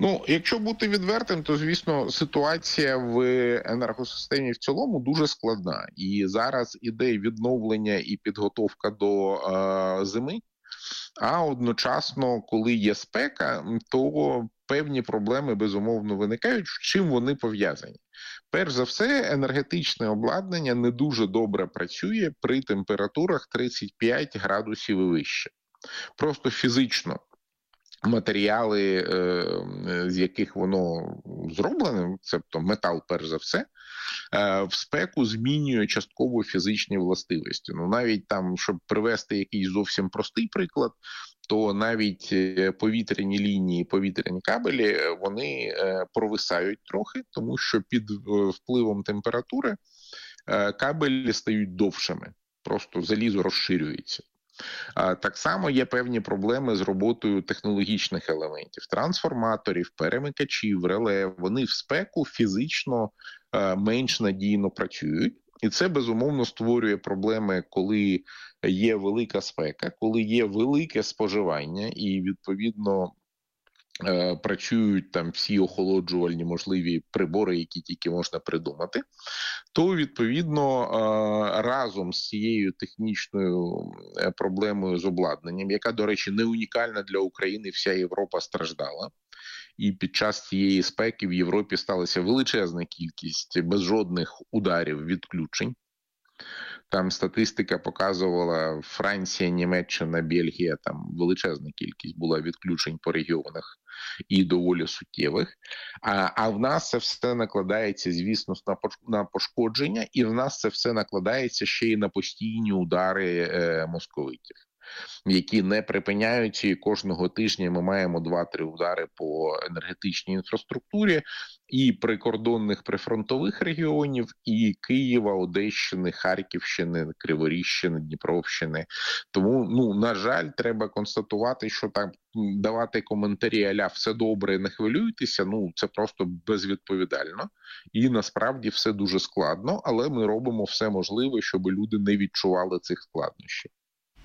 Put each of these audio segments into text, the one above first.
Ну, якщо бути відвертим, то, звісно, ситуація в енергосистемі в цілому дуже складна. І зараз іде відновлення і підготовка до зими, а одночасно, коли є спека, то певні проблеми, безумовно, виникають. З чим вони пов'язані? Перш за все, енергетичне обладнання не дуже добре працює при температурах 35 градусів і вище. Просто фізично матеріали, з яких воно зроблене, тобто метал перш за все, в спеку змінює частково фізичні властивості. Ну, навіть там, щоб привести якийсь зовсім простий приклад, то навіть повітряні лінії, повітряні кабелі, вони провисають трохи, тому що під впливом температури кабелі стають довшими, просто залізо розширюється. Так само є певні проблеми з роботою технологічних елементів, трансформаторів, перемикачів, реле. Вони в спеку фізично менш надійно працюють. І це, безумовно, створює проблеми, коли є велика спека, коли є велике споживання і, відповідно, працюють там всі охолоджувальні можливі прибори, які тільки можна придумати, то, відповідно, разом з цією технічною проблемою з обладнанням, яка, до речі, не унікальна для України, вся Європа страждала, і під час цієї спеки в Європі сталася величезна кількість без жодних ударів відключень. Там статистика показувала Франція, Німеччина, Бельгія, там величезна кількість була відключень по регіонах і доволі суттєвих. А в нас це все накладається, звісно, на пошкодження, і в нас це все накладається ще й на постійні удари московитів, які не припиняються, і кожного тижня ми маємо 2-3 удари по енергетичній інфраструктурі і прикордонних прифронтових регіонів, і Києва, Одещини, Харківщини, Криворіжщини, Дніпровщини. Тому, на жаль, треба констатувати, що так давати коментарі а-ля «все добре, не хвилюйтеся», це просто безвідповідально. І насправді все дуже складно, але ми робимо все можливе, щоб люди не відчували цих складнощів.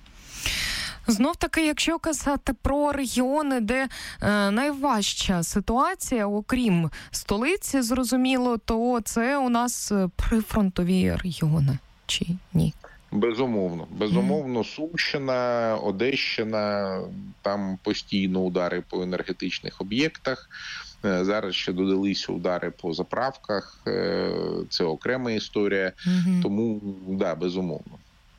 Знов-таки, якщо казати про регіони, де найважча ситуація, окрім столиці, зрозуміло, то це у нас прифронтові регіони, чи ні? Безумовно, Сумщина, Одещина, там постійно удари по енергетичних об'єктах, зараз ще додалися удари по заправках, це окрема історія, тому, безумовно.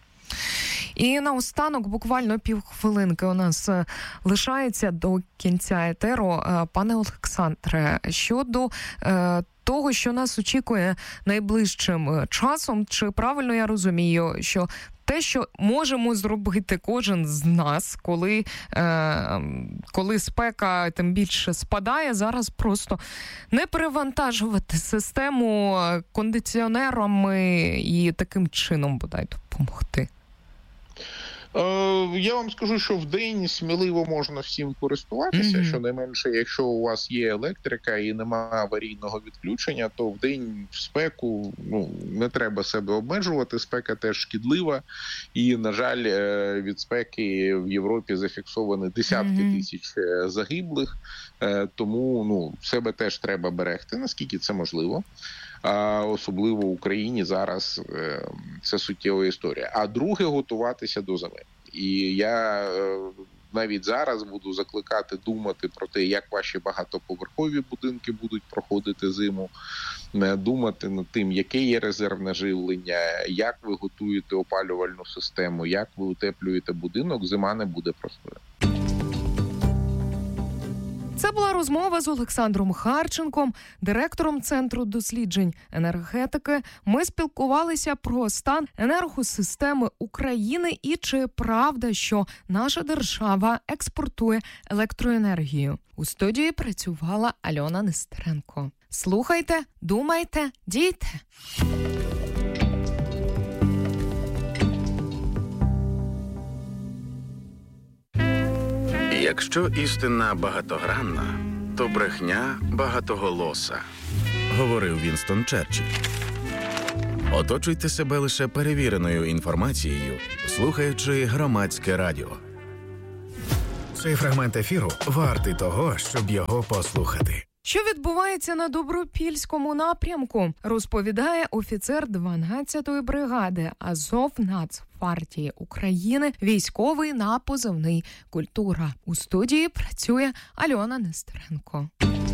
І наостанок, буквально півхвилинки у нас лишається до кінця етеру. Пане Олександре, щодо того, що нас очікує найближчим часом, чи правильно я розумію, що те, що можемо зробити кожен з нас, коли спека тим більше спадає, зараз просто не перевантажувати систему кондиціонерами і таким чином, бодай, допомогти? Я вам скажу, що в день сміливо можна всім користуватися, щонайменше, якщо у вас є електрика і немає аварійного відключення, то в день в спеку не треба себе обмежувати, спека теж шкідлива, і, на жаль, від спеки в Європі зафіксовані десятки тисяч загиблих, тому себе теж треба берегти, наскільки це можливо. Особливо в Україні зараз це суттєва історія. А друге, готуватися до зими. І я навіть зараз буду закликати думати про те, як ваші багатоповерхові будинки будуть проходити зиму, думати над тим, яке є резервне живлення, як ви готуєте опалювальну систему, як ви утеплюєте будинок, зима не буде простою. Це була розмова з Олександром Харченком, директором Центру досліджень енергетики. Ми спілкувалися про стан енергосистеми України і чи правда, що наша держава експортує електроенергію. У студії працювала Альона Нестеренко. Слухайте, думайте, дійте! Якщо істина багатогранна, то брехня багатоголоса, говорив Вінстон Черчилль. Оточуйте себе лише перевіреною інформацією, слухаючи Громадське радіо. Цей фрагмент ефіру вартий того, щоб його послухати. Що відбувається на Добропільському напрямку, розповідає офіцер 12-ї бригади Азов Нацгвардії України, військовий на позивний «Культура». У студії працює Альона Нестеренко.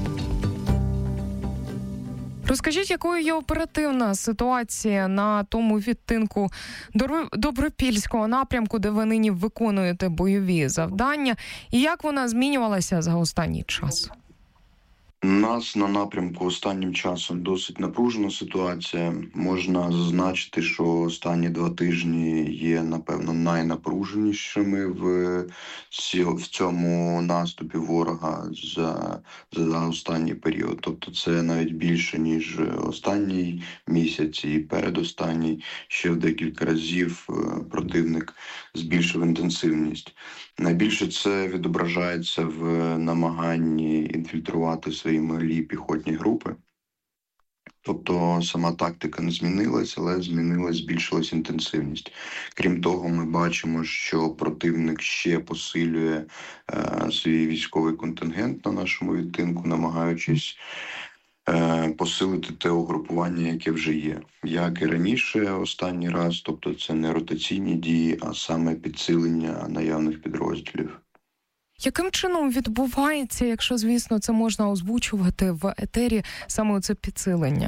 Розкажіть, якою є оперативна ситуація на тому відтинку Добропільського напрямку, де ви нині виконуєте бойові завдання, і як вона змінювалася за останній час? У нас на напрямку останнім часом досить напружена ситуація. Можна зазначити, що останні 2 тижні є, напевно, найнапруженішими в цьому наступі ворога за останній період. Тобто це навіть більше, ніж останній місяць і передостанній. Ще в декілька разів противник збільшив інтенсивність. Найбільше це відображається в намаганні інфільтрувати свої малі піхотні групи. Тобто сама тактика не змінилась, але збільшилась інтенсивність. Крім того, ми бачимо, що противник ще посилює свій військовий контингент на нашому відтинку, намагаючись посилити те угрупування, яке вже є. Як і раніше останній раз, тобто це не ротаційні дії, а саме підсилення наявних підрозділів. Яким чином відбувається, якщо, звісно, це можна озвучувати в етері, саме це підсилення?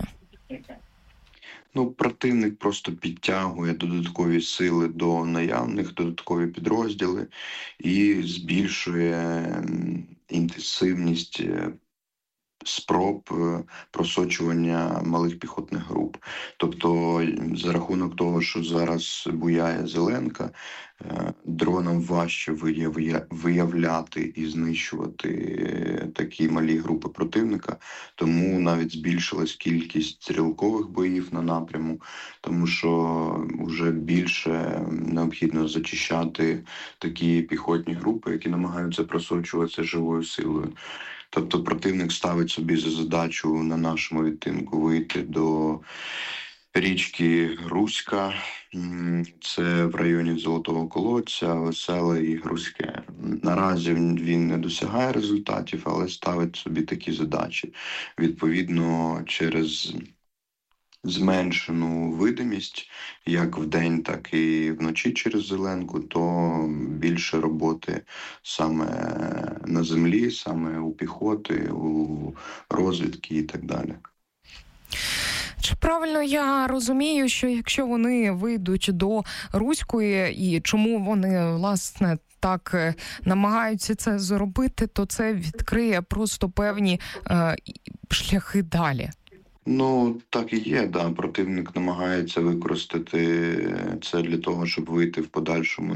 Противник просто підтягує додаткові сили до наявних, додаткові підрозділи і збільшує інтенсивність спроб просочування малих піхотних груп. Тобто за рахунок того, що зараз буяє зеленка, дронам важче виявляти і знищувати такі малі групи противника, тому навіть збільшилась кількість стрілкових боїв на напряму, тому що вже більше необхідно зачищати такі піхотні групи, які намагаються просочуватися живою силою. Тобто противник ставить собі за задачу на нашому відтинку вийти до річки Грузька, це в районі Золотого Колодця, Веселе і Грузьке. Наразі він не досягає результатів, але ставить собі такі задачі. Відповідно, через зменшену видимість, як вдень, так і вночі через зеленку, то більше роботи саме на землі, саме у піхоти, у розвідки і так далі. Чи правильно я розумію, що якщо вони вийдуть до Руської, і чому вони, власне, так намагаються це зробити, то це відкриє просто певні шляхи далі? Так і є, да. Противник намагається використати це для того, щоб вийти в подальшому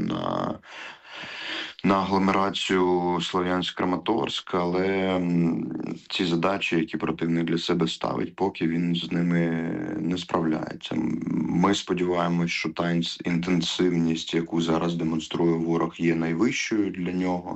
на агломерацію Слов'янськ-Краматорськ, але ці задачі, які противник для себе ставить, поки він з ними не справляється. Ми сподіваємось, що та інтенсивність, яку зараз демонструє ворог, є найвищою для нього.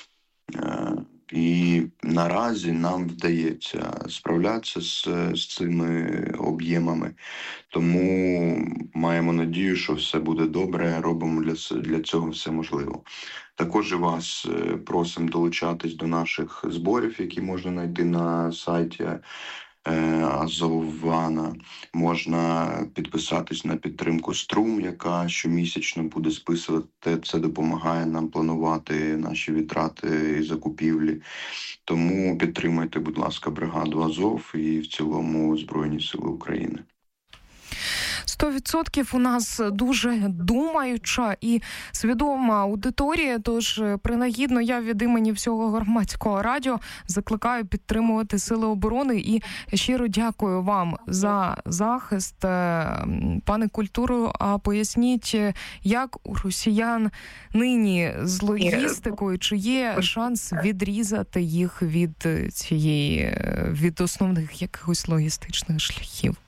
І наразі нам вдається справлятися з цими об'ємами. Тому маємо надію, що все буде добре, робимо для цього все можливе. Також і вас просимо долучатись до наших зборів, які можна знайти на сайті Азована. Можна підписатись на підтримку Струм, яка щомісячно буде списувати. Це допомагає нам планувати наші витрати і закупівлі. Тому підтримайте, будь ласка, бригаду Азов і в цілому Збройні Сили України. 100% у нас дуже думаюча і свідома аудиторія, тож принагідно я від імені всього громадського радіо закликаю підтримувати Сили оборони і щиро дякую вам за захист. Пане Культуру, а поясніть, як у росіян нині з логістикою, чи є шанс відрізати їх від основних якихось логістичних шляхів?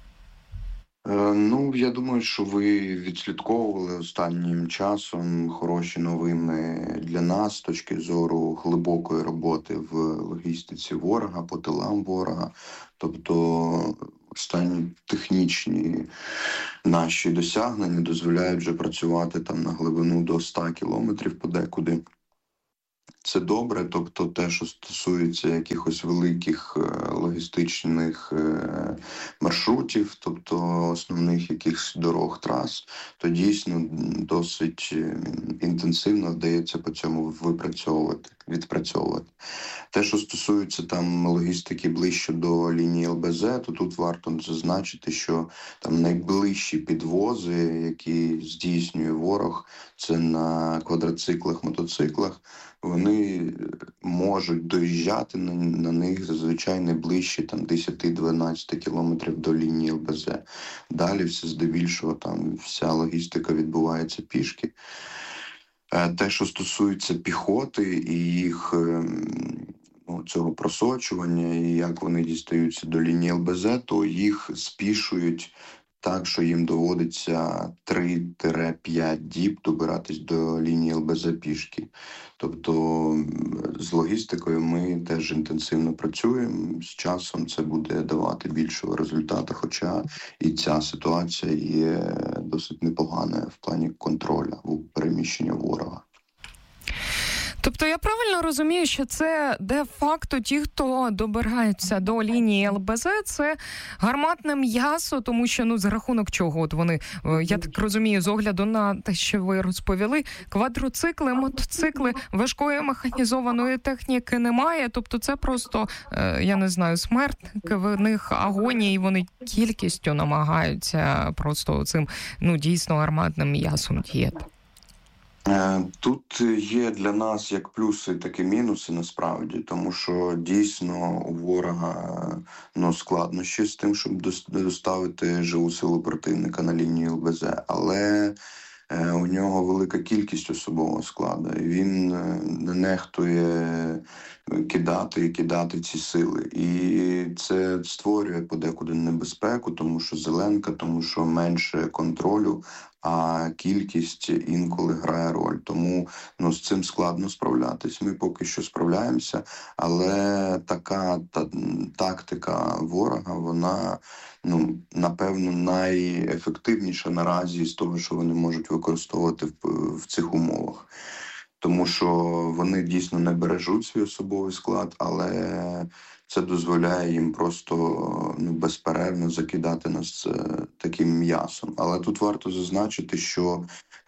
Я думаю, що ви відслідковували останнім часом хороші новини для нас з точки зору глибокої роботи в логістиці ворога, по тилам ворога. Тобто останні технічні наші досягнення дозволяють вже працювати там на глибину до 100 кілометрів подекуди. це добре, тобто те, що стосується якихось великих логістичних маршрутів, тобто основних якихось дорог, трас, то досить інтенсивно вдається по цьому відпрацьовувати. Те, що стосується там логістики ближче до лінії ЛБЗ, то тут варто зазначити, що там найближчі підвози, які здійснює ворог, це на квадроциклах, мотоциклах, вони можуть доїжджати на них зазвичай не ближче 10-12 кілометрів до лінії ЛБЗ. Далі все здебільшого там вся логістика відбувається пішки. Те, що стосується піхоти і їх цього просочування, і як вони дістаються до лінії ЛБЗ, то їх спішують так, що їм доводиться 3-5 діб добиратись до лінії ЛБЗ пішки. Тобто з логістикою ми теж інтенсивно працюємо. З часом це буде давати більшого результату, хоча і ця ситуація є досить непоганою в плані контролю переміщення ворога. Тобто я правильно розумію, що це де-факто ті, хто добираються до лінії ЛБЗ, це гарматне м'ясо, тому що, за рахунок чого? От вони, я так розумію, з огляду на те, що ви розповіли, квадроцикли, мотоцикли, важкої механізованої техніки немає, тобто це просто, я не знаю, смертники, в них агонія, і вони кількістю намагаються просто цим, дійсно гарматним м'ясом діяти. Тут є для нас як плюси, так і мінуси насправді, тому що дійсно у ворога складнощі з тим, щоб доставити живу силу противника на лінію ЛБЗ, але у нього велика кількість особового складу, і він не нехтує кидати ці сили. І це створює подекуди небезпеку, тому що зеленка, тому що менше контролю, а кількість інколи грає роль. Тому з цим складно справлятись. Ми поки що справляємося, але така тактика ворога, вона, напевно, найефективніша наразі з того, що вони можуть використовувати в цих умовах. Тому що вони дійсно не бережуть свій особовий склад, але це дозволяє їм просто безперервно закидати нас таким м'ясом. Але тут варто зазначити, що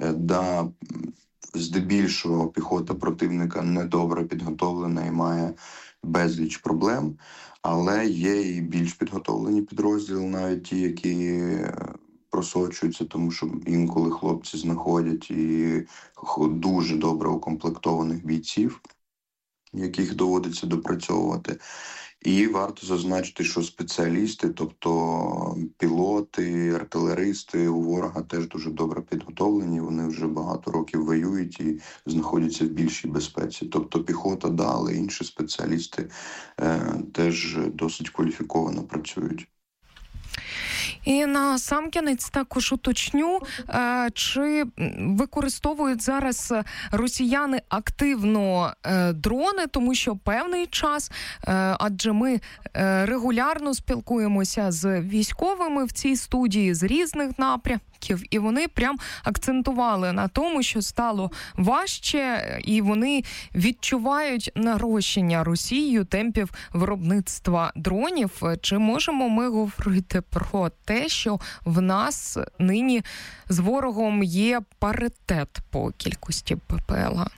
здебільшого піхота противника недобре підготовлена і має безліч проблем, але є і більш підготовлені підрозділи, навіть ті, які просочуються, тому що інколи хлопці знаходять і дуже добре укомплектованих бійців, яких доводиться допрацьовувати. І варто зазначити, що спеціалісти, тобто пілоти, артилеристи у ворога теж дуже добре підготовлені, вони вже багато років воюють і знаходяться в більшій безпеці. Тобто піхота, але інші спеціалісти теж досить кваліфіковано працюють. І на сам кінець також уточню, чи використовують зараз росіяни активно дрони, тому що певний час, адже ми регулярно спілкуємося з військовими в цій студії з різних напрямків, і вони прям акцентували на тому, що стало важче, і вони відчувають нарощення Росією темпів виробництва дронів. Чи можемо ми говорити про те, що в нас нині з ворогом є паритет по кількості БПЛА?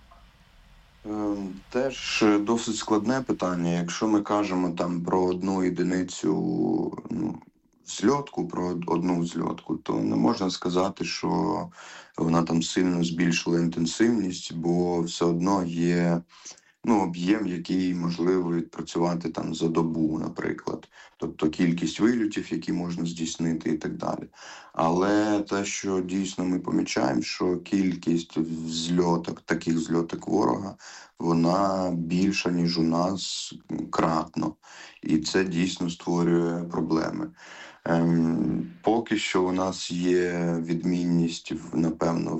Теж досить складне питання. Якщо ми кажемо про одну єдиницю взльотку, про одну взльотку, то не можна сказати, що вона там сильно збільшила інтенсивність, бо все одно є об'єм, який можливо відпрацювати за добу, наприклад. Тобто кількість вильотів, які можна здійснити і так далі. Але те, що дійсно ми помічаємо, що кількість таких взльоток ворога, вона більша, ніж у нас кратно. І це дійсно створює проблеми. Поки що у нас є відмінність, напевно,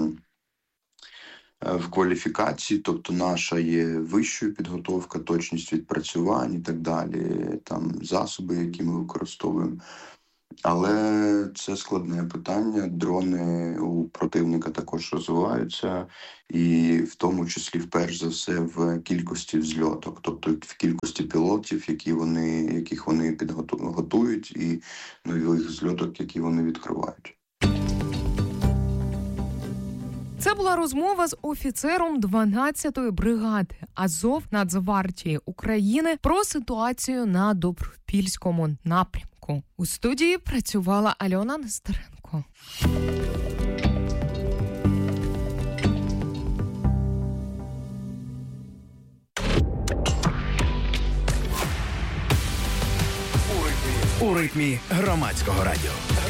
в кваліфікації, тобто наша є вищою підготовка, точність відпрацювань і так далі, засоби, які ми використовуємо. Але це складне питання. Дрони у противника також розвиваються, і в тому числі, вперше за все, в кількості взльоток, тобто в кількості пілотів, яких вони готують, і нових взльоток, які вони відкривають. Це була розмова з офіцером 12-ї бригади Азов Нацгвардії України про ситуацію на Добропільському напрямку. У студії працювала Альона Нестеренко. У ритмі громадського радіо.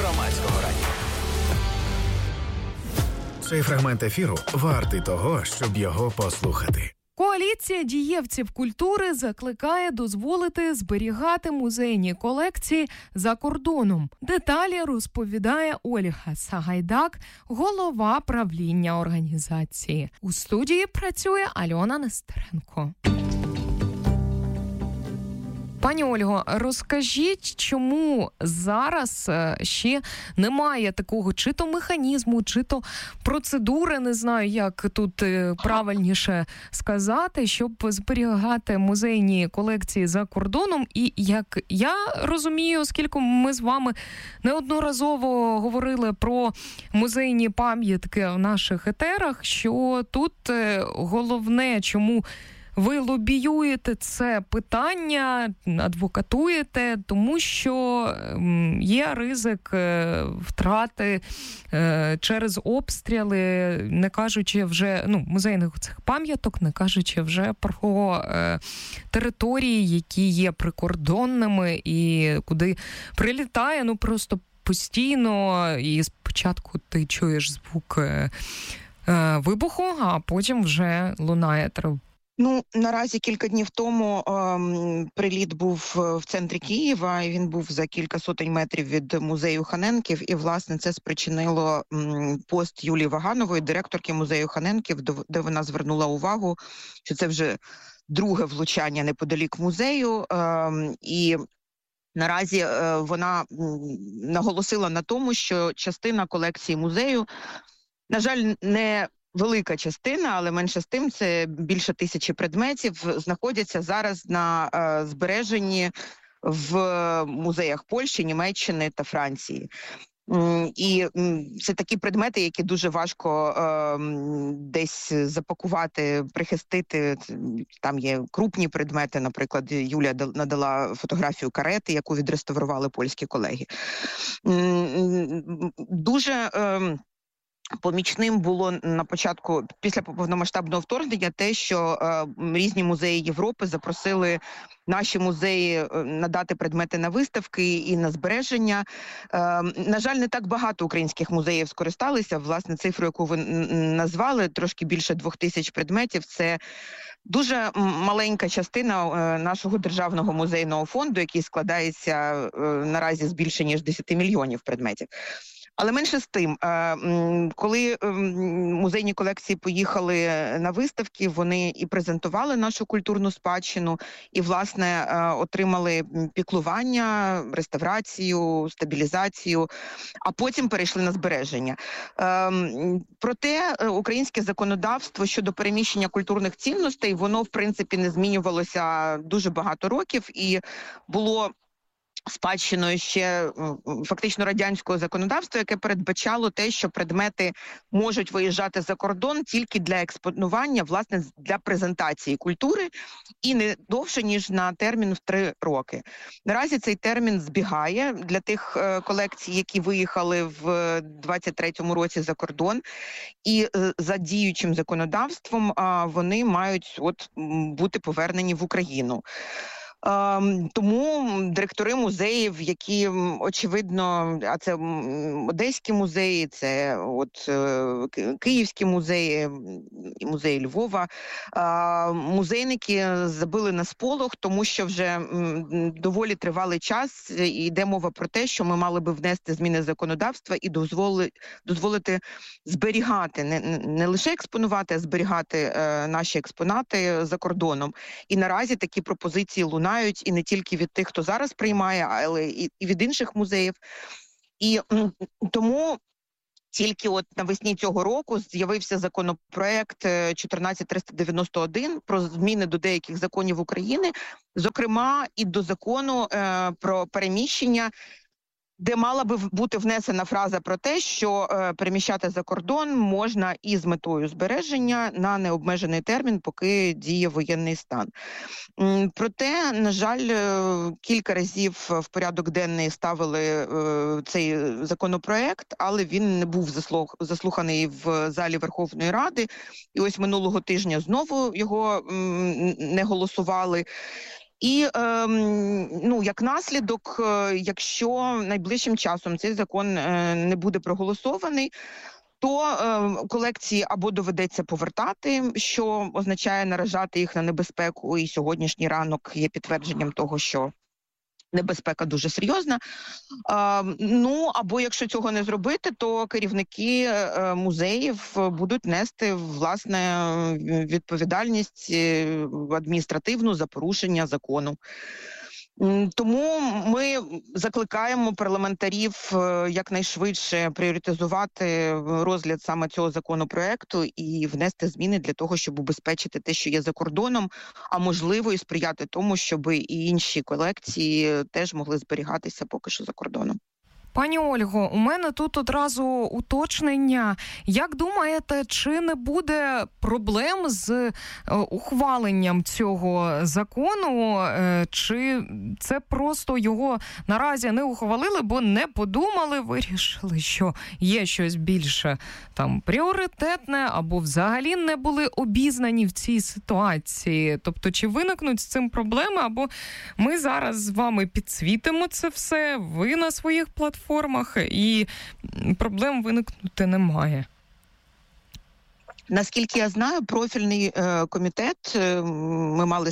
Цей фрагмент ефіру вартий того, щоб його послухати. Коаліція дієвців культури закликає дозволити зберігати музейні колекції за кордоном. Деталі розповідає Ольга Сагайдак, голова правління організації. У студії працює Альона Нестеренко. Пані Ольго, розкажіть, чому зараз ще немає такого чи то механізму, чи то процедури, не знаю, як тут правильніше сказати, щоб зберігати музейні колекції за кордоном. І як я розумію, оскільки ми з вами неодноразово говорили про музейні пам'ятки в наших етерах, що тут головне, чому ви лобіюєте це питання, адвокатуєте, тому що є ризик втрати через обстріли, не кажучи вже, музейних цих пам'яток, не кажучи вже про території, які є прикордонними і куди прилітає, просто постійно, і спочатку ти чуєш звук вибуху, а потім вже лунає тривога. Наразі кілька днів тому приліт був в центрі Києва, і він був за кілька сотень метрів від музею Ханенків, і, власне, це спричинило пост Юлії Ваганової, директорки музею Ханенків, де вона звернула увагу, що це вже друге влучання неподалік музею, і наразі вона наголосила на тому, що частина колекції музею, на жаль, не велика частина, але менше з тим, це більше 1000 предметів, знаходяться зараз на збереженні в музеях Польщі, Німеччини та Франції. І це такі предмети, які дуже важко десь запакувати, прихистити. Там є крупні предмети, наприклад, Юлія надала фотографію карети, яку відреставрували польські колеги. Дуже помічним було на початку, після повномасштабного вторгнення, те, що різні музеї Європи запросили наші музеї надати предмети на виставки і на збереження. На жаль, не так багато українських музеїв скористалися. Власне, цифру, яку ви назвали, трошки більше 2000 предметів, це дуже маленька частина нашого державного музейного фонду, який складається наразі з більше ніж 10 мільйонів предметів. Але менше з тим, коли музейні колекції поїхали на виставки, вони і презентували нашу культурну спадщину, і, власне, отримали піклування, реставрацію, стабілізацію, а потім перейшли на збереження. Проте українське законодавство щодо переміщення культурних цінностей, воно, в принципі, не змінювалося дуже багато років, і було спадщиною ще фактично радянського законодавства, яке передбачало те, що предмети можуть виїжджати за кордон тільки для експонування, власне, для презентації культури, і не довше, ніж на термін в 3 роки. Наразі цей термін збігає для тих колекцій, які виїхали в 23-му році за кордон, і за діючим законодавством вони мають бути повернені в Україну. Тому директори музеїв, які, очевидно, а це Одеські музеї, це Київські музеї, музеї Львова, музейники забили на сполох, тому що вже доволі тривалий час йде мова про те, що ми мали би внести зміни законодавства і дозволити зберігати, не лише експонувати, а зберігати наші експонати за кордоном. І наразі такі пропозиції лунають. лунають і не тільки від тих, хто зараз приймає, але і від інших музеїв. І тому тільки от навесні цього року з'явився законопроект 14391 про зміни до деяких законів України, зокрема і до закону про переміщення, де мала би бути внесена фраза про те, що переміщати за кордон можна і з метою збереження на необмежений термін, поки діє воєнний стан. Проте, на жаль, кілька разів в порядок денний ставили цей законопроект, але він не був заслуханий в залі Верховної Ради. І ось минулого тижня знову його не голосували. І, як наслідок, якщо найближчим часом цей закон не буде проголосований, то колекції або доведеться повертати, що означає наражати їх на небезпеку, і сьогоднішній ранок є підтвердженням того, що небезпека дуже серйозна. Або якщо цього не зробити, то керівники музеїв будуть нести, власне, відповідальність адміністративну за порушення закону. Тому ми закликаємо парламентарів якнайшвидше пріоритезувати розгляд саме цього законопроекту і внести зміни для того, щоб убезпечити те, що є за кордоном, а можливо і сприяти тому, щоб і інші колекції теж могли зберігатися поки що за кордоном. Пані Ольго, у мене тут одразу уточнення. Як думаєте, чи не буде проблем з ухваленням цього закону? Чи це просто його наразі не ухвалили, бо не подумали, вирішили, що є щось більше там пріоритетне, або взагалі не були обізнані в цій ситуації? Тобто, чи виникнуть з цим проблеми, або ми зараз з вами підсвітимо це все, ви на своїх платформах, і проблем виникнути немає? Наскільки я знаю, профільний комітет, ми мали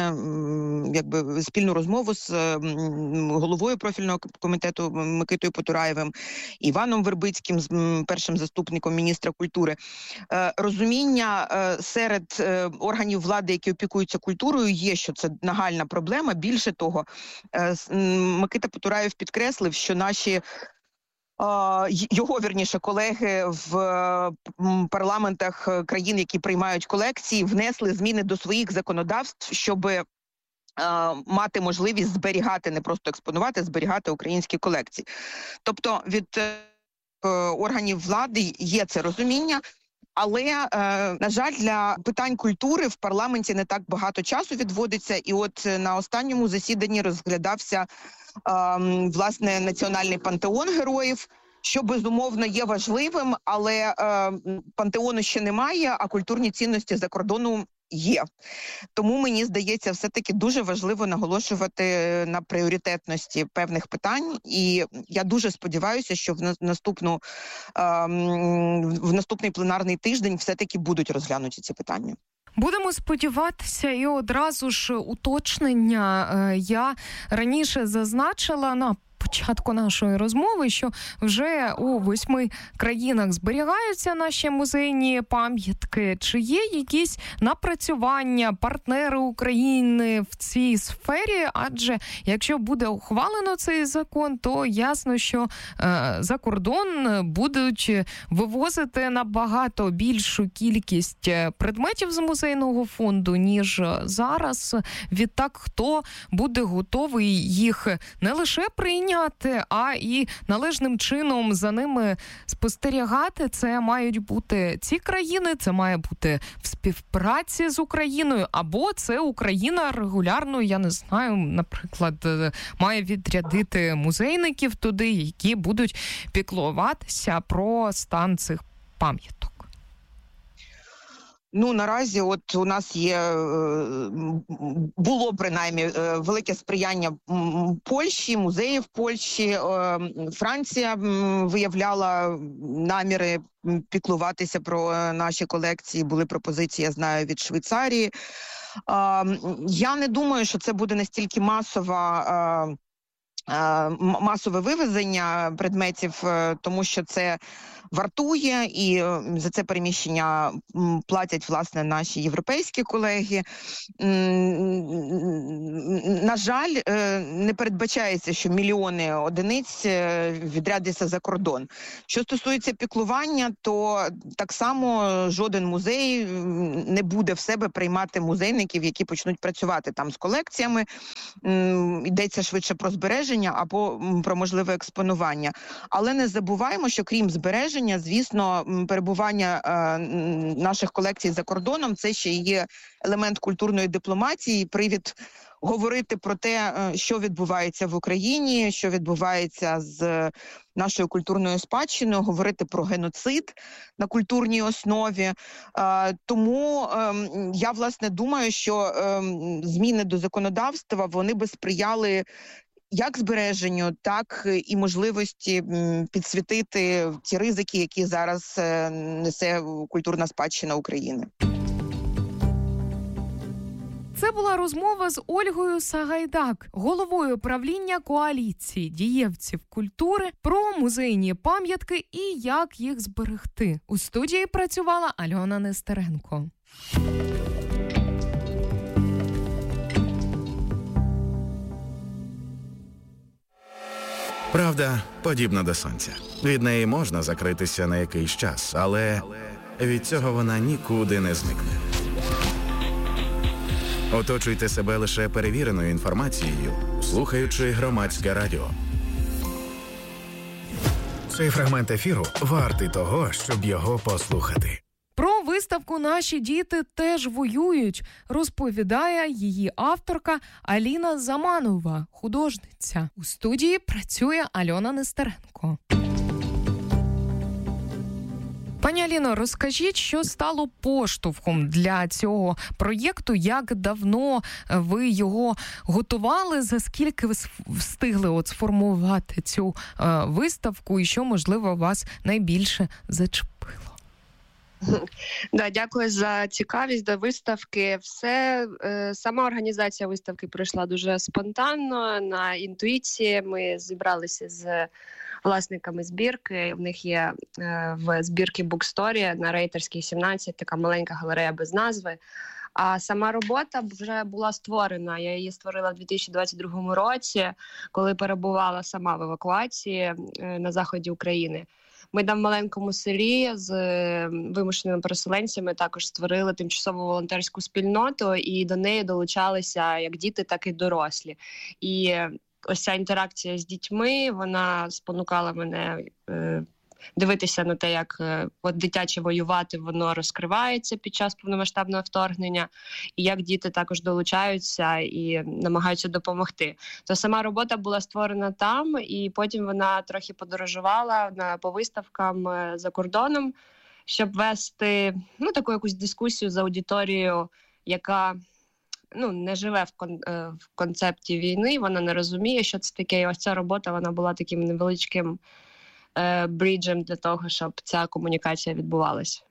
спільну розмову з головою профільного комітету Микитою Потураєвим, Іваном Вербицьким, першим заступником міністра культури. Розуміння серед органів влади, які опікуються культурою, є, що це нагальна проблема. Більше того, Микита Потураєв підкреслив, що його колеги в парламентах країн, які приймають колекції, внесли зміни до своїх законодавств, щоб мати можливість зберігати, не просто експонувати, зберігати українські колекції. Тобто від органів влади є це розуміння, але, на жаль, для питань культури в парламенті не так багато часу відводиться, і от на останньому засіданні розглядався власне національний пантеон героїв, що безумовно є важливим, але пантеону ще немає, а культурні цінності за кордону є. Тому, мені здається, все-таки дуже важливо наголошувати на пріоритетності певних питань, і я дуже сподіваюся, що в наступний пленарний тиждень все-таки будуть розглянуті ці питання. Будемо сподіватися, і одразу ж уточнення. Я раніше зазначила на початку нашої розмови, що вже у 8 країнах зберігаються наші музейні пам'ятки. Чи є якісь напрацювання, партнери України в цій сфері? Адже якщо буде ухвалено цей закон, то ясно, що за кордон будуть вивозити набагато більшу кількість предметів з музейного фонду, ніж зараз. Відтак, хто буде готовий їх не лише прийняти, а і належним чином за ними спостерігати? Це мають бути ці країни, це має бути в співпраці з Україною, або це Україна регулярно, я не знаю, наприклад, має відрядити музейників туди, які будуть піклуватися про стан цих пам'яток. Наразі от у нас було принаймні велике сприяння Польщі, музеїв Польщі. Франція виявляла наміри піклуватися про наші колекції. Були пропозиції, я знаю, від масове вивезення предметів, тому що це вартує, і за це переміщення платять, власне, наші європейські колеги. На жаль, не передбачається, що мільйони одиниць відрядяться за кордон. Що стосується піклування, то так само жоден музей не буде в себе приймати музейників, які почнуть працювати там з колекціями. Йдеться швидше про збереження або про можливе експонування. Але не забуваємо, що крім збереження, звісно, перебування наших колекцій за кордоном – це ще є елемент культурної дипломатії, привід говорити про те, що відбувається в Україні, що відбувається з нашою культурною спадщиною, говорити про геноцид на культурній основі. Тому я, власне, думаю, що зміни до законодавства, вони би сприяли як збереженню, так і можливості підсвітити ті ризики, які зараз несе культурна спадщина України. Це була розмова з Ольгою Сагайдак, головою правління коаліції дієвців культури, про музейні пам'ятки і як їх зберегти. У студії працювала Альона Нестеренко. Правда подібна до сонця. Від неї можна закритися на якийсь час, але від цього вона нікуди не зникне. Оточуйте себе лише перевіреною інформацією, слухаючи Громадське радіо. Цей фрагмент ефіру вартий того, щоб його послухати. Про виставку «Наші діти теж воюють» розповідає її авторка Аліна Заманова, художниця. У студії працює Альона Нестеренко. Пані Аліно, розкажіть, що стало поштовхом для цього проєкту, як давно ви його готували, за скільки ви встигли сформувати цю виставку і що, можливо, вас найбільше зачепило? Да, дякую за цікавість до виставки. Сама організація виставки пройшла дуже спонтанно, на інтуїції. Ми зібралися з власниками збірки. В них є в збірці Буксторі на Рейтерській 17 така маленька галерея без назви. А сама робота вже була створена. Я її створила в 2022 році, коли перебувала сама в евакуації на заході України. Ми там в маленькому селі з вимушеними переселенцями також створили тимчасову волонтерську спільноту, і до неї долучалися як діти, так і дорослі. І ось ця інтеракція з дітьми, вона спонукала мене дивитися на те, як дитяче воювати, воно розкривається під час повномасштабного вторгнення, і як діти також долучаються і намагаються допомогти. То сама робота була створена там, і потім вона трохи подорожувала по виставкам за кордоном, щоб вести таку якусь дискусію з аудиторією, яка не живе в концепті війни, вона не розуміє, що це таке. І ось ця робота, вона була таким невеличким бріджем для того, щоб ця комунікація відбувалася.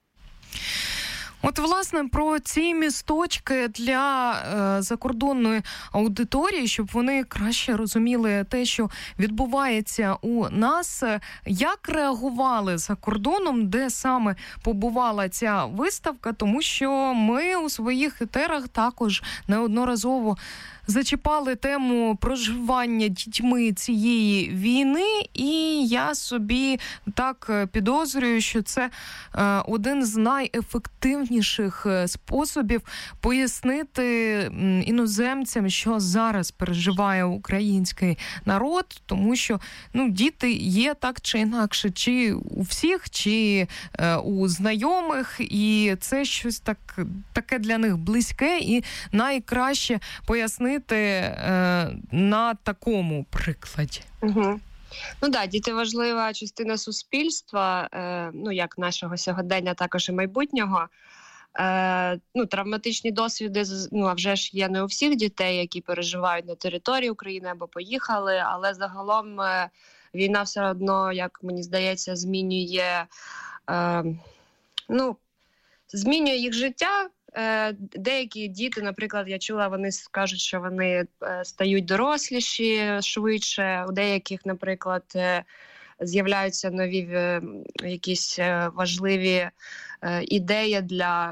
От, власне, про ці місточки для закордонної аудиторії, щоб вони краще розуміли те, що відбувається у нас. Як реагували за кордоном, де саме побувала ця виставка? Тому що ми у своїх етерах також неодноразово зачіпали тему проживання дітьми цієї війни, і я собі так підозрюю, що це один з найефективніших способів пояснити іноземцям, що зараз переживає український народ, тому що діти є так чи інакше, чи у всіх, чи у знайомих, і це щось таке для них близьке, і найкраще пояснити на такому прикладі. Угу. Діти важлива частина суспільства, як нашого сьогодення, також і майбутнього. Травматичні досвіди, а вже ж є не у всіх дітей, які переживають на території України або поїхали, але загалом війна все одно, як мені здається, змінює їх життя Деякі діти, наприклад, я чула, вони кажуть, що вони стають доросліші швидше. У деяких, наприклад, з'являються нові якісь важливі ідеї для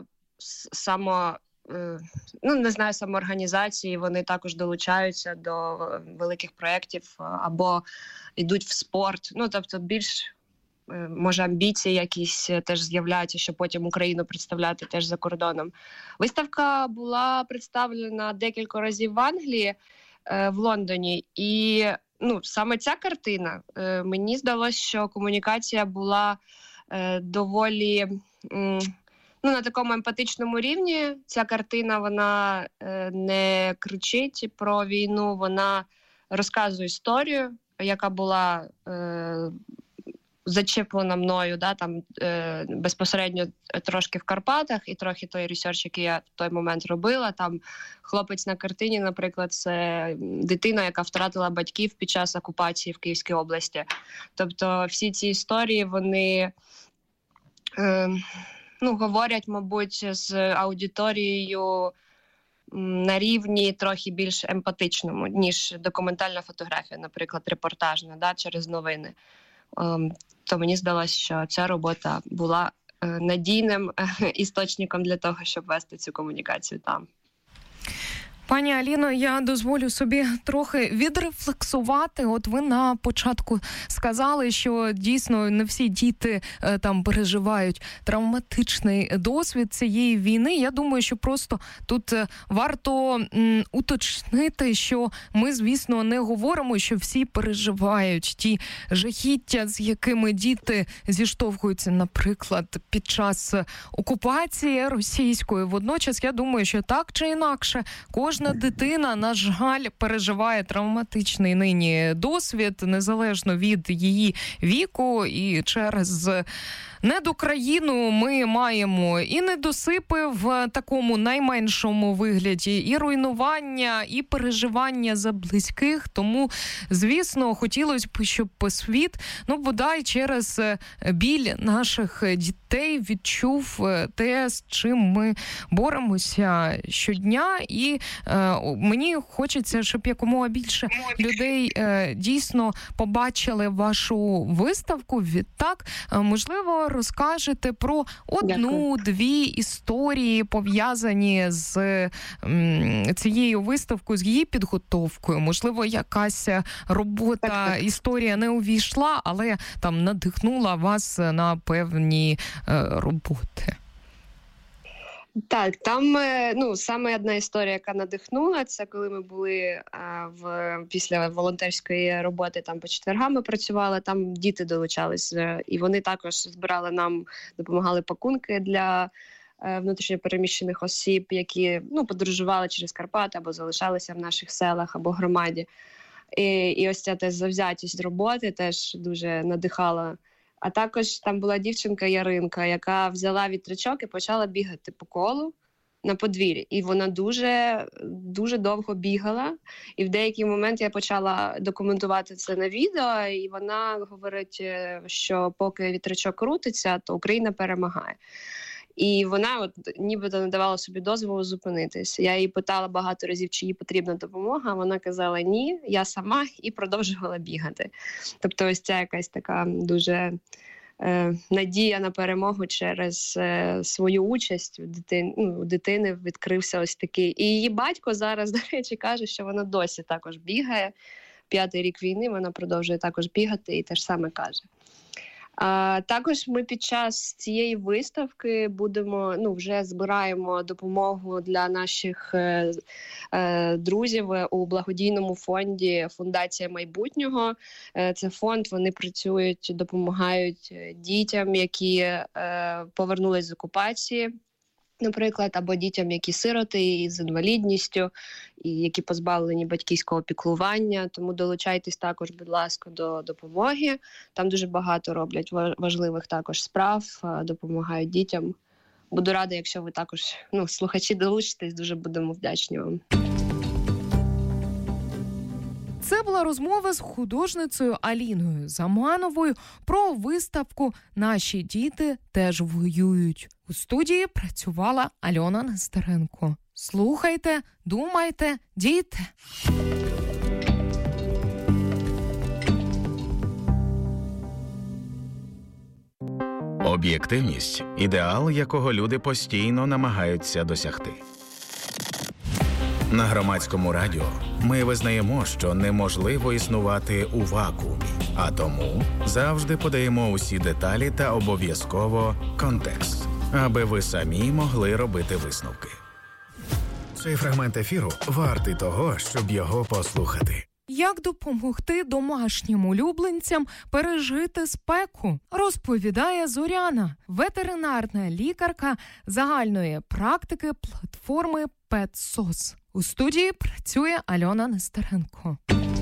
самоорганізації. Вони також долучаються до великих проєктів або йдуть в спорт. Тобто більш може амбіції якісь теж з'являються, щоб потім Україну представляти теж за кордоном. Виставка була представлена декілька разів в Англії, в Лондоні, і саме ця картина, мені здалося, що комунікація була доволі на такому емпатичному рівні. Ця картина, вона не кричить про війну, вона розказує історію, яка була зачеплена мною, безпосередньо трошки в Карпатах, і трохи той ресерч, який я в той момент робила. Там хлопець на картині, наприклад, це дитина, яка втратила батьків під час окупації в Київській області. Тобто всі ці історії, вони говорять, мабуть, з аудиторією на рівні трохи більш емпатичному, ніж документальна фотографія, наприклад, репортажна, через новини. То мені здалося, що ця робота була надійним істочником для того, щоб вести цю комунікацію там. Пані Аліно, я дозволю собі трохи відрефлексувати. От ви на початку сказали, що дійсно не всі діти там переживають травматичний досвід цієї війни. Я думаю, що просто тут варто уточнити, що ми, звісно, не говоримо, що всі переживають ті жахіття, з якими діти зіштовхуються, наприклад, під час окупації російської. Водночас, я думаю, що так чи інакше, кожна дитина, на жаль, переживає травматичний нині досвід, незалежно від її віку, і через недокраїну ми маємо і недосипи в такому найменшому вигляді, і руйнування, і переживання за близьких. Тому, звісно, хотілося б, щоб світ, бодай через біль наших дітей відчув те, з чим ми боремося щодня. І мені хочеться, щоб якомога більше людей дійсно побачили вашу виставку. Відтак, можливо, розкажете про одну-дві історії, пов'язані з цією виставкою, з її підготовкою. Можливо, якась робота, історія не увійшла, але там надихнула вас на певні роботи. Так, там саме одна історія, яка надихнула, це коли ми були після волонтерської роботи, там по четвергам ми працювали, там діти долучались, і вони також збирали нам, допомагали пакунки для внутрішньопереміщених осіб, які подорожували через Карпати або залишалися в наших селах або громаді. І ось ця завзятість роботи теж дуже надихала. А також там була дівчинка Яринка, яка взяла вітрячок і почала бігати по колу на подвір'ї. І вона дуже, дуже довго бігала. І в деякий момент я почала документувати це на відео, і вона говорить, що поки вітрячок крутиться, то Україна перемагає. І вона нібито не давала собі дозволу зупинитись. Я її питала багато разів, чи їй потрібна допомога, а вона казала ні, я сама, і продовжувала бігати. Тобто ось ця якась така дуже надія на перемогу через свою участь у дитини відкрився ось такий. І її батько зараз, до речі, каже, що вона досі також бігає. 5-й рік війни вона продовжує також бігати і те ж саме каже. Також ми під час цієї виставки вже збираємо допомогу для наших друзів у благодійному фонді «Фундація майбутнього». Це фонд, вони працюють, допомагають дітям, які повернулись з окупації, наприклад, або дітям, які сироти з інвалідністю, і які позбавлені батьківського піклування. Тому долучайтесь також, будь ласка, до допомоги. Там дуже багато роблять важливих також справ, допомагають дітям. Буду рада, якщо ви також, слухачі, долучитесь, дуже будемо вдячні вам. Це була розмова з художницею Аліною Замановою про виставку «Наші діти теж воюють». У студії працювала Альона Нестеренко. Слухайте, думайте, дійте. Об'єктивність – ідеал, якого люди постійно намагаються досягти. На Громадському радіо ми визнаємо, що неможливо існувати у вакуумі, а тому завжди подаємо усі деталі та обов'язково контекст, аби ви самі могли робити висновки. Цей фрагмент ефіру вартий того, щоб його послухати. Як допомогти домашнім улюбленцям пережити спеку, розповідає Зоряна, ветеринарна лікарка загальної практики платформи PetSOS. У студії працює Альона Нестеренко.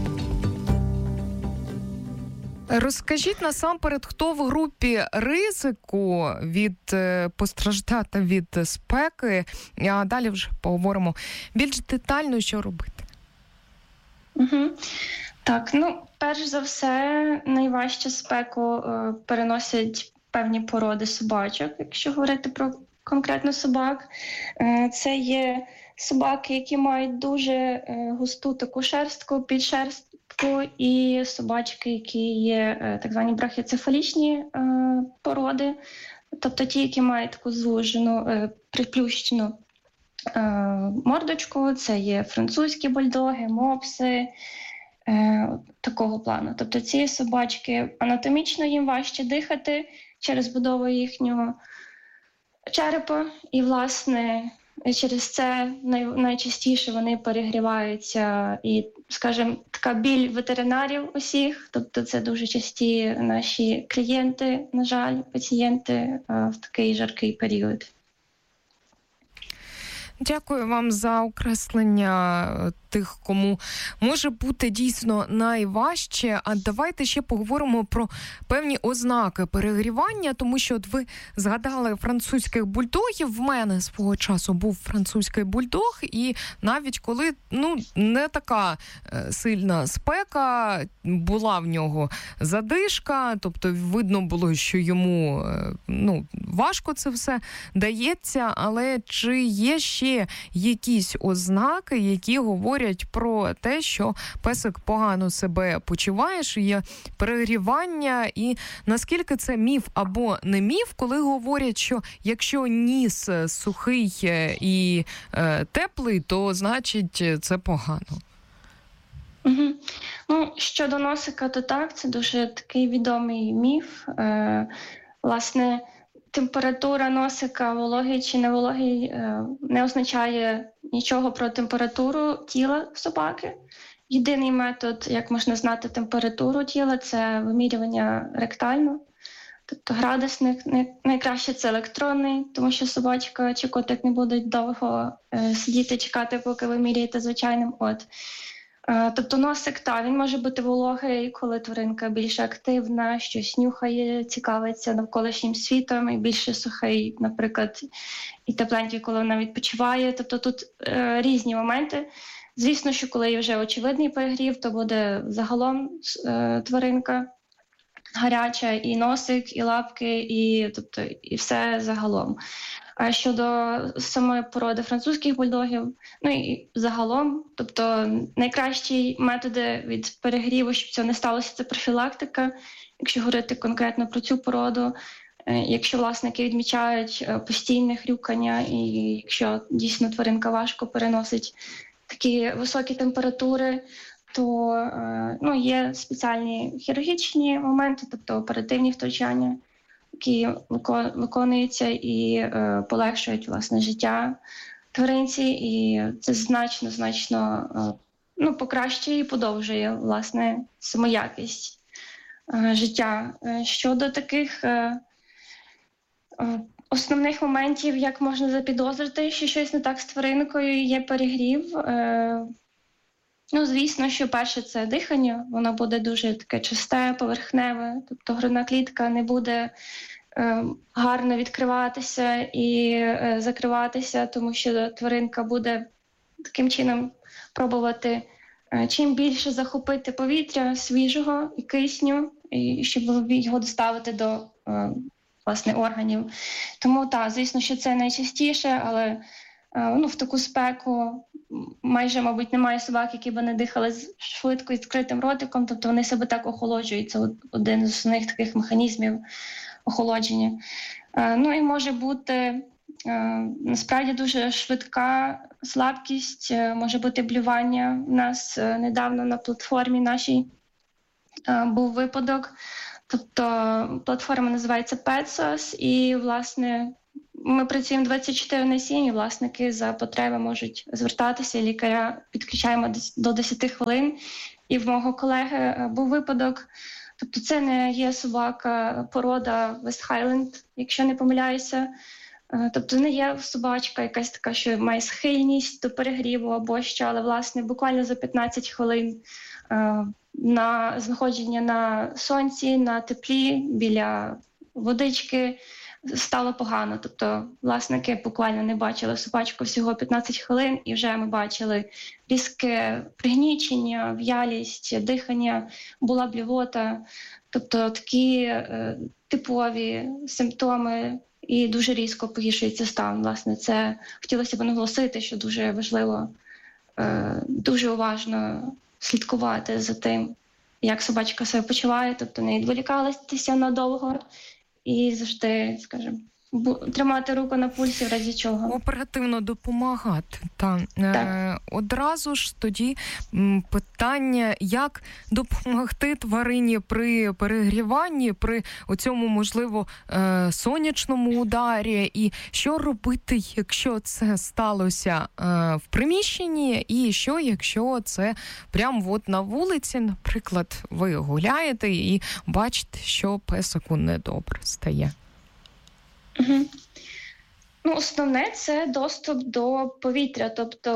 Розкажіть насамперед, хто в групі ризику від постраждати від спеки, а далі вже поговоримо більш детально, що робити. Угу. Так, перш за все, найважче спеку переносять певні породи собачок, якщо говорити про конкретно собак. Це є собаки, які мають дуже густу таку шерстку, підшерстку, і собачки, які є так звані брахіоцефалічні породи, тобто ті, які мають таку звужену, приплющену мордочку. Це є французькі бульдоги, мопси, такого плану. Тобто ці собачки анатомічно їм важче дихати через будову їхнього черепа, і, власне, через це найчастіше вони перегріваються. І, скажімо, така біль ветеринарів усіх, тобто це дуже часті наші клієнти, на жаль, пацієнти в такий жаркий період. Дякую вам за окреслення тих, кому може бути дійсно найважче. А давайте ще поговоримо про певні ознаки перегрівання, тому що от ви згадали французьких бульдогів. В мене свого часу був французький бульдог, і навіть коли не така сильна спека, була в нього задишка, тобто видно було, що йому важко це все дається, але чи є ще якісь ознаки, які говорять про те, що песик погано себе почуває, що є перегрівання, і наскільки це міф або не міф, коли говорять, що якщо ніс сухий і теплий, то значить це погано? Угу. Щодо носика, то так, це дуже такий відомий міф. Власне, температура носика, вологий чи невологий, не означає нічого про температуру тіла собаки. Єдиний метод, як можна знати температуру тіла, це вимірювання ректально. Тобто градусник, найкраще це електронний, тому що собачка чи котик не будуть довго сидіти, чекати, поки ви міряєте звичайним. Тобто носик, він може бути вологий, коли тваринка більш активна, щось нюхає, цікавиться навколишнім світом, і більше сухий, наприклад, і тепленький, коли вона відпочиває. Тобто тут різні моменти. Звісно, що коли є вже очевидний перегрів, то буде загалом тваринка гаряча, і носик, і лапки, і все загалом. А щодо самої породи французьких бульдогів, і загалом, тобто найкращі методи від перегріву, щоб це не сталося, це профілактика. Якщо говорити конкретно про цю породу, якщо власники відмічають постійне хрюкання, і якщо дійсно тваринка важко переносить такі високі температури, то є спеціальні хірургічні моменти, тобто оперативні втручання, які виконуються і полегшують, власне, життя тваринці, і це значно покращує і подовжує, власне, самоякість життя. Щодо таких основних моментів, як можна запідозрити, що щось не так з тваринкою, є перегрів. Звісно, що перше – це дихання, воно буде дуже таке часте, поверхневе, тобто грудна клітка не буде гарно відкриватися і закриватися, тому що тваринка буде таким чином пробувати чим більше захопити повітря свіжого і кисню, і щоб його доставити до власне органів. Тому звісно, що це найчастіше, але в таку спеку майже, мабуть, немає собак, які б не дихали швидко і відкритим ротиком, тобто вони себе так охолоджують. Це один з основних таких механізмів охолодження. І може бути насправді дуже швидка слабкість, може бути блювання. У нас недавно на платформі нашій був випадок. Тобто платформа називається PetSauce, і, власне, ми працюємо 24/7, і власники за потреби можуть звертатися, лікаря підключаємо до 10 хвилин. І в мого колеги був випадок, тобто це не є собака порода West Highland, якщо не помиляюся. Тобто не є собачка якась така, що має схильність до перегріву або що, але, власне, буквально за 15 хвилин на знаходження на сонці, на теплі, біля водички стало погано. Тобто власники буквально не бачили собачку всього 15 хвилин, і вже ми бачили різке пригнічення, в'ялість, дихання, була блювота. Тобто такі типові симптоми, і дуже різко погіршується стан. Власне, це хотілося б наголосити, що дуже важливо дуже уважно слідкувати за тим, як собачка себе почуває, тобто не відволікалися надовго і завжди, скажімо, тримати руку на пульсі в разі чого. Оперативно допомагати. Одразу ж тоді питання, як допомогти тварині при перегріванні, при оцьому, можливо, сонячному ударі, і що робити, якщо це сталося в приміщенні, і що, якщо це прямо на вулиці, наприклад, ви гуляєте і бачите, що песику недобре стає. Угу. Основне – це доступ до повітря, тобто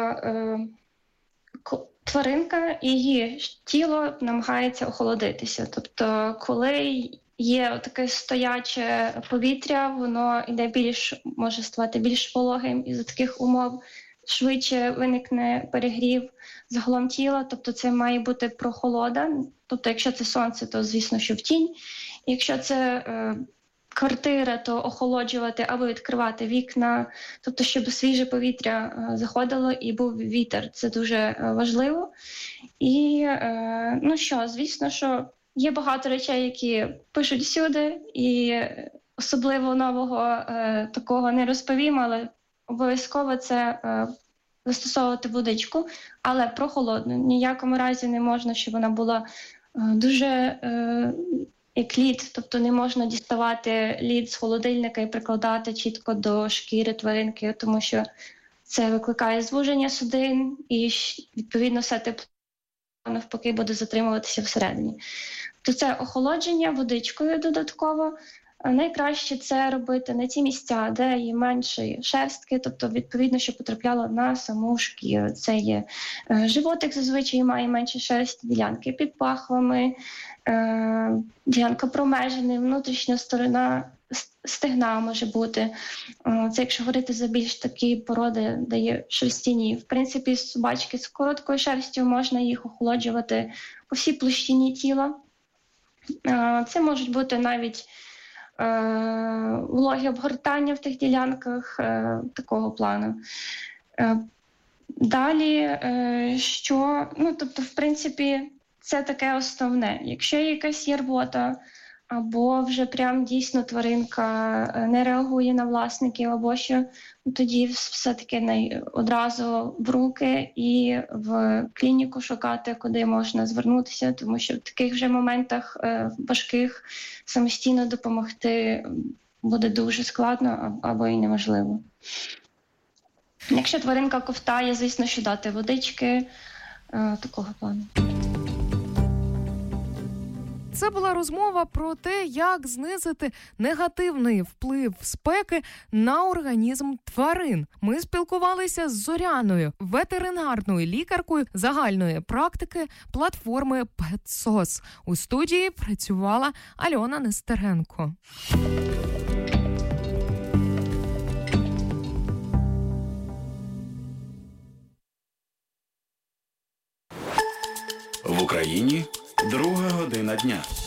тваринка і її тіло намагається охолодитися. Тобто коли є таке стояче повітря, воно йде може ставати більш вологим, і за таких умов швидше виникне перегрів загалом тіла, тобто це має бути прохолода. Тобто якщо це сонце, то звісно, що в тінь. Якщо це квартира, то охолоджувати або відкривати вікна, тобто щоб свіже повітря заходило і був вітер. Це дуже важливо. І, звісно, що є багато речей, які пишуть всюди, і особливо нового такого не розповім, але обов'язково це застосовувати водичку, але прохолодну. Ніякому разі не можна, щоб вона була дуже як лід, тобто не можна діставати лід з холодильника і прикладати чітко до шкіри тваринки, тому що це викликає звуження судин і, відповідно, все тепло навпаки буде затримуватися всередині. То це охолодження водичкою додатково. Найкраще це робити на ті місця, де є менші шерстки, тобто, відповідно, що потрапляло на саму шкіру. Це є животик, зазвичай має менше шерсті, ділянки під пахвами, ділянка промежини, внутрішня сторона стегна може бути. Це якщо говорити за більш такі породи, де є шерстяні. В принципі, собачки з короткою шерстю можна їх охолоджувати по всій площині тіла. Це можуть бути навіть вологі обгортання в тих ділянках такого плану. Далі, тобто, в принципі, це таке основне. Якщо якась є рвота, або вже прям дійсно тваринка не реагує на власників, або що, тоді все-таки одразу в руки і в клініку шукати, куди можна звернутися, тому що в таких вже моментах важких самостійно допомогти буде дуже складно або і неможливо. Якщо тваринка ковтає, звісно, що дати водички такого плану. Це була розмова про те, як знизити негативний вплив спеки на організм тварин. Ми спілкувалися з Зоряною, ветеринарною лікаркою загальної практики платформи PetSauce. У студії працювала Альона Нестеренко. В Україні 2 година дня.